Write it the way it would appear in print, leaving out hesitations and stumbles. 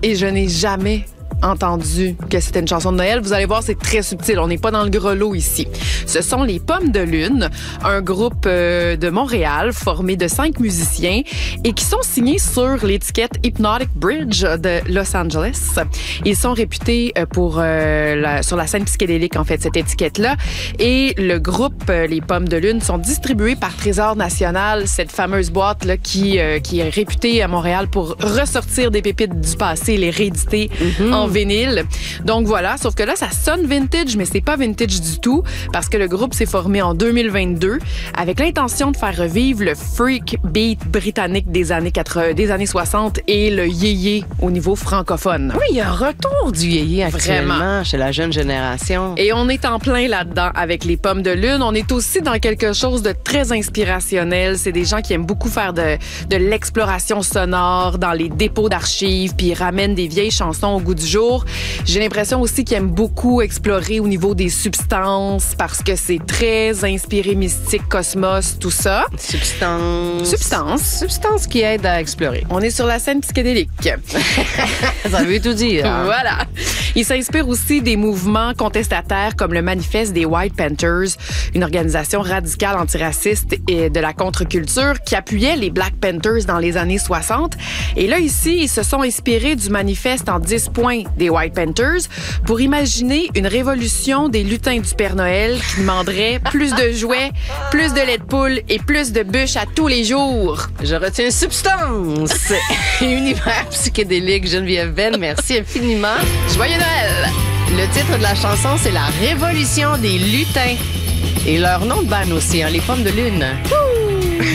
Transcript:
et je n'ai jamais entendu que c'était une chanson de Noël. Vous allez voir, c'est très subtil. On n'est pas dans le grelot ici. Ce sont les Pommes de Lune, un groupe de Montréal formé de 5 musiciens et qui sont signés sur l'étiquette Hypnotic Bridge de Los Angeles. Ils sont réputés sur la scène psychédélique, en fait, cette étiquette-là. Et le groupe Les Pommes de Lune sont distribués par Trésor National, cette fameuse boîte là, qui est réputée à Montréal pour ressortir des pépites du passé, les rééditer en vinyle. Donc voilà, sauf que là, ça sonne vintage, mais c'est pas vintage du tout parce que le groupe s'est formé en 2022 avec l'intention de faire revivre le freak beat britannique des années 60 et le yéyé au niveau francophone. Oui, il y a un retour du yéyé actuellement Vraiment. chez la jeune génération. Et on est en plein là-dedans avec les Pommes de Lune. On est aussi dans quelque chose de très inspirationnel. C'est des gens qui aiment beaucoup faire de l'exploration sonore dans les dépôts d'archives, puis ils ramènent des vieilles chansons au goût du jour. J'ai l'impression aussi qu'ils aiment beaucoup explorer au niveau des substances parce que c'est très inspiré mystique, cosmos, tout ça. Substance qui aide à explorer. On est sur la scène psychédélique. Ça veut tout dire. Voilà. Il s'inspire aussi des mouvements contestataires comme le Manifeste des White Panthers, une organisation radicale antiraciste et de la contre-culture qui appuyait les Black Panthers dans les années 60. Et là, ici, ils se sont inspirés du manifeste en 10 points des White Panthers pour imaginer une révolution des lutins du Père Noël qui demanderait plus de jouets, plus de lait de poule et plus de bûches à tous les jours. Je retiens substance et univers psychédélique. Geneviève Bell, merci infiniment. Joyeux Noël! Le titre de la chanson, c'est La Révolution des lutins. Et leur nom de band aussi, hein, les Pommes de Lune.